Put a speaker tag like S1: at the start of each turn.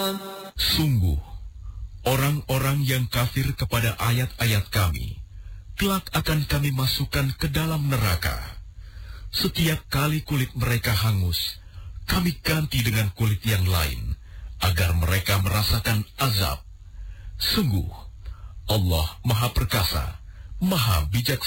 S1: Sungguh, orang-orang yang kafir kepada ayat-ayat kami, kelak akan kami masukkan ke dalam neraka. Setiap kali kulit mereka hangus, kami ganti dengan kulit yang lain, agar mereka merasakan azab. Sungguh, Allah Maha Perkasa, Maha Bijaksana.